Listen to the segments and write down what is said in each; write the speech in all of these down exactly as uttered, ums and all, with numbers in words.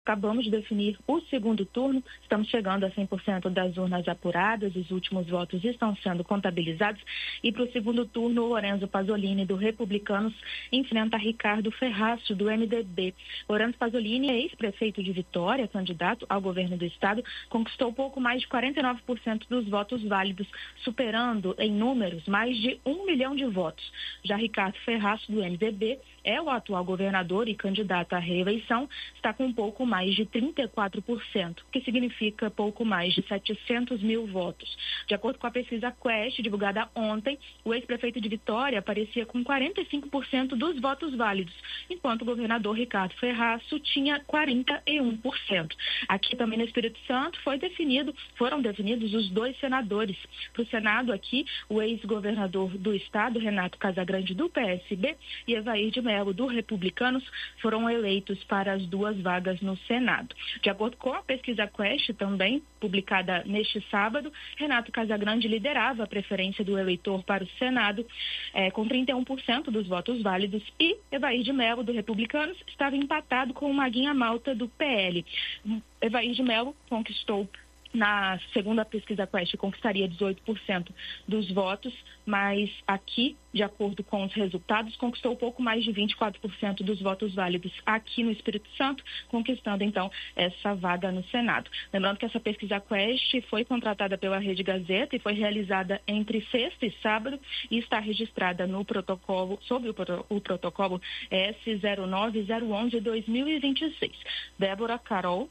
Acabamos de definir o segundo turno, estamos chegando a cem por cento das urnas apuradas, os últimos votos estão sendo contabilizados e para o segundo turno, Lorenzo Pasolini, do Republicanos, enfrenta Ricardo Ferraço, do M D B. Lorenzo Pasolini é ex-prefeito de Vitória, candidato ao governo do estado, conquistou pouco mais de quarenta e nove por cento dos votos válidos, superando em números mais de um milhão de votos. Já Ricardo Ferraço, do M D B, é o atual governador e candidato à reeleição, está com um pouco mais de trinta e quatro por cento, que significa pouco mais de setecentos mil votos. De acordo com a pesquisa Quest, divulgada ontem, o ex-prefeito de Vitória aparecia com quarenta e cinco por cento dos votos válidos, enquanto o governador Ricardo Ferraço tinha quarenta e um por cento. Aqui também no Espírito Santo foi definido, foram definidos os dois senadores. Para o Senado aqui, o ex-governador do estado, Renato Casagrande, do P S B, e Evair de Mello, do Republicanos, foram eleitos para as duas vagas no Senado. De acordo com a pesquisa Quest, também publicada neste sábado, Renato Casagrande liderava a preferência do eleitor para o Senado, eh, com trinta e um por cento dos votos válidos, e Evair de Mello, do Republicanos, estava empatado com Maguinha Malta, do P L. Evair de Mello conquistou, na segunda pesquisa Quest, conquistaria dezoito por cento dos votos, mas aqui, de acordo com os resultados, conquistou pouco mais de vinte e quatro por cento dos votos válidos aqui no Espírito Santo, conquistando então essa vaga no Senado. Lembrando que essa pesquisa Quest foi contratada pela Rede Gazeta e foi realizada entre sexta e sábado e está registrada no protocolo, sob o, o protocolo S zero nove zero um um dois mil e vinte e seis. Débora, Carol.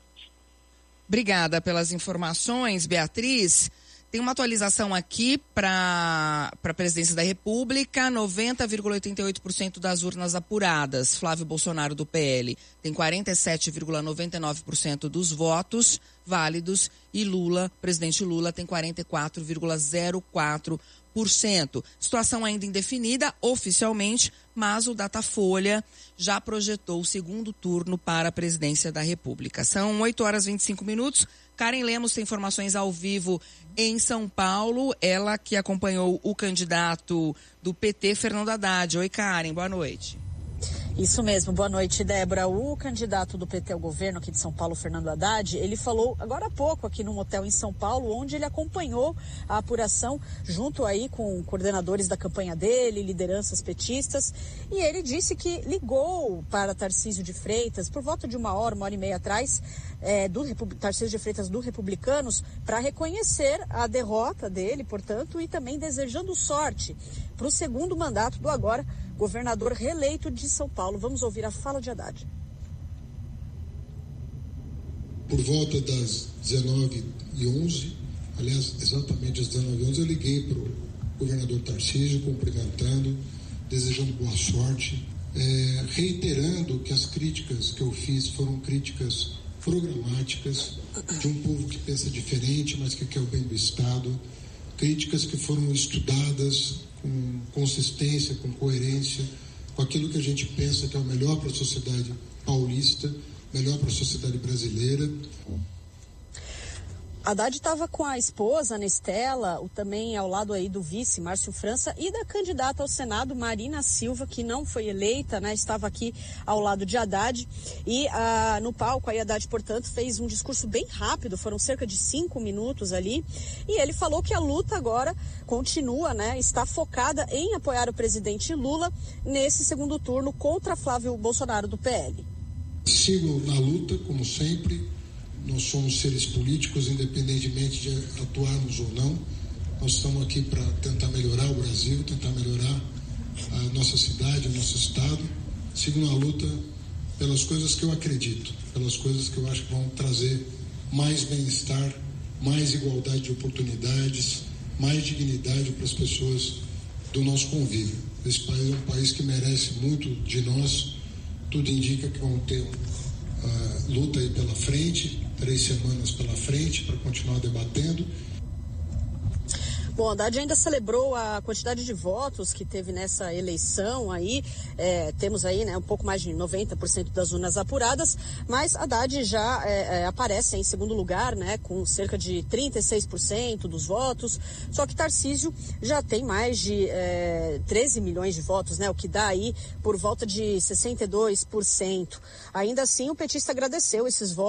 Obrigada pelas informações, Beatriz. Tem uma atualização aqui para a presidência da República, noventa vírgula oitenta e oito por cento das urnas apuradas. Flávio Bolsonaro, do P L, tem quarenta e sete vírgula noventa e nove por cento dos votos válidos e Lula, presidente Lula, tem quarenta e quatro vírgula zero quatro por cento. Situação ainda indefinida oficialmente, mas o Datafolha já projetou o segundo turno para a presidência da República. São oito horas e vinte e cinco minutos. Karen Lemos tem informações ao vivo em São Paulo. Ela que acompanhou o candidato do P T, Fernando Haddad. Oi, Karen, boa noite. Isso mesmo, boa noite, Débora. O candidato do P T ao governo aqui de São Paulo, Fernando Haddad, ele falou agora há pouco aqui num hotel em São Paulo, onde ele acompanhou a apuração junto aí com coordenadores da campanha dele, lideranças petistas, e ele disse que ligou para Tarcísio de Freitas por volta de uma hora, uma hora e meia atrás, é, do Tarcísio de Freitas do Republicanos, para reconhecer a derrota dele, portanto, e também desejando sorte para o segundo mandato do agora governador reeleito de São Paulo. Vamos ouvir a fala de Haddad. Por volta das dezenove e onze, aliás, exatamente às dezenove e onze, eu liguei para o governador Tarcísio, cumprimentando, desejando boa sorte, é, reiterando que as críticas que eu fiz foram críticas programáticas, de um povo que pensa diferente, mas que quer o bem do Estado, críticas que foram estudadas com consistência, com coerência, com aquilo que a gente pensa que é o melhor para a sociedade paulista, melhor para a sociedade brasileira. Haddad estava com a esposa, Ana Estela, o, também ao lado aí do vice, Márcio França, e da candidata ao Senado, Marina Silva, que não foi eleita, né? Estava aqui ao lado de Haddad. E ah, no palco, aí Haddad, portanto, fez um discurso bem rápido, foram cerca de cinco minutos ali. E ele falou que a luta agora continua, né? Está focada em apoiar o presidente Lula nesse segundo turno contra Flávio Bolsonaro, do P L. Sigo na luta, como sempre. Nós somos seres políticos, independentemente de atuarmos ou não. Nós estamos aqui para tentar melhorar o Brasil, tentar melhorar a nossa cidade, o nosso estado. Sigo na luta pelas coisas que eu acredito, pelas coisas que eu acho que vão trazer mais bem-estar, mais igualdade de oportunidades, mais dignidade para as pessoas do nosso convívio. Esse país é um país que merece muito de nós. Tudo indica que vão ter uh, luta aí pela frente, três semanas pela frente para continuar debatendo. Bom, a Haddad ainda celebrou a quantidade de votos que teve nessa eleição aí, é, temos aí, né, um pouco mais de noventa por cento das urnas apuradas, mas a Haddad já é, é, aparece em segundo lugar, né, com cerca de trinta e seis por cento dos votos, só que Tarcísio já tem mais de é, treze milhões de votos, né, o que dá aí por volta de sessenta e dois por cento. Ainda assim, o petista agradeceu esses votos